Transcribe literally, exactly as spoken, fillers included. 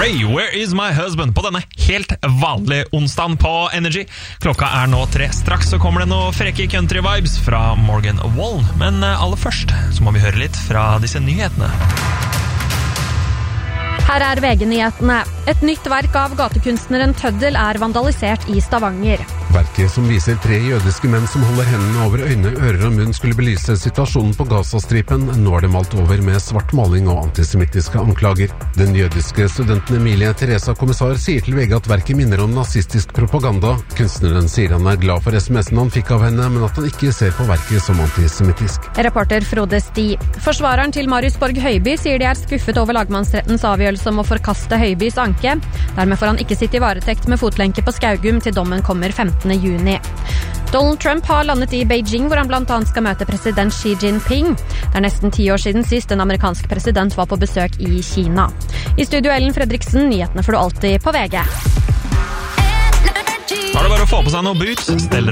Ray, Where Is My Husband? På denne helt vanlige onsdagen på Energy. Klokka er nå tre. Straks så kommer det noe frekke country-vibes fra Morgan Wallen. Men aller først så må vi høre litt fra disse nyhetene. Her er V G-nyhetene. Et nytt verk av gatekunstneren Tøddel er vandalisert i Stavanger. Verket som viser tre jødiske menn som holder hendene over øyne, ører og munn skulle belyse situasjonen på Gazastripen. Nå er det malt over med svart maling og antisemittiske anklager. Den jødiske studenten Emilie Teresa Kommissar sier til V G at verket minner om nazistisk propaganda. Kunstneren sier han er glad for sms'en han fikk av henne, men at han ikke ser på verket som antisemittisk. Reporter Frode Sti. Forsvareren til Marius Borg Høiby sier de er skuffet over lagmannsrettens avgjørelse om å forkaste Høibys anke. Dermed får han ikke sitte i varetekt med fotlenke på Skaugum til dommen kommer femtende juni. Donald Trump har landet i Beijing, hvor han blant annet skal møte president Xi Jinping. Det er nesten ti år siden sist en amerikansk president var på besøk i Kina. I studio Ellen Fredriksen, nyhetene får du alltid på V G. Da er det bare å få på seg noe boots, stelle